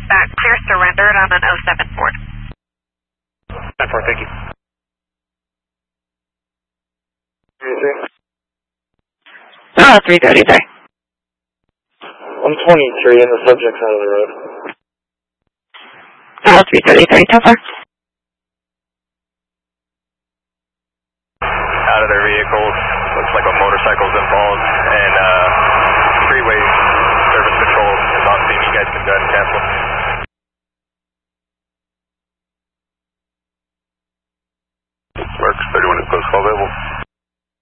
That clear surrendered on an 07 Ford. 10-4, thank you. 333. I'm 23 and the subject's out of the road. 333, so far. Out of their vehicles, looks like a motorcycle's involved, and